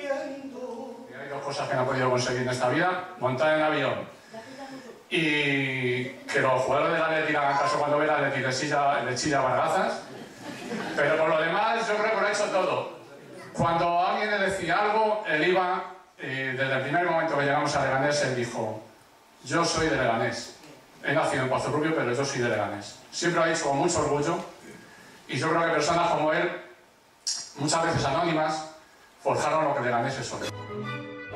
Y hay dos cosas que no he podido conseguir en esta vida: montar en avión y que los jugadores del Atleti hagan caso cuando ven al Atleti le chilla bargazas. Pero por lo demás yo creo que lo he hecho todo. Cuando alguien le decía algo, él iba, desde el primer momento que llegamos a Leganés, él dijo: yo soy de Leganés. He nacido en Pozorrubio, pero yo soy de Leganés. Siempre lo ha dicho con mucho orgullo, y yo creo que personas como él, muchas veces anónimas, forjaron lo que Leganés es hoy.